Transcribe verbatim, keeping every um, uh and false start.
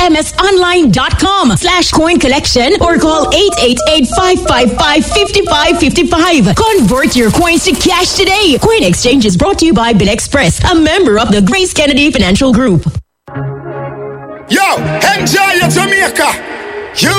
m s online dot com slash coin collection or call eight eight eight, five five five, five five five five. Convert your coins to cash today. Coin exchange is brought to you by BitExpress, a member of the Grace Kennedy Financial Group. Yo, enjoy your Jamaica. You